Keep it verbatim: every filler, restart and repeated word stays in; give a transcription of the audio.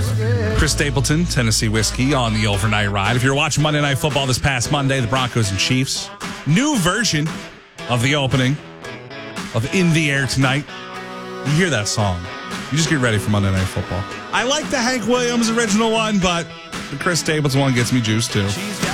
Chris Stapleton, Tennessee Whiskey on the overnight ride. If you're watching Monday Night Football this past Monday, the Broncos and Chiefs, new version of the opening of In the Air Tonight. You hear that song, you just get ready for Monday Night Football. I like the Hank Williams original one, but the Chris Stapleton one gets me juiced too.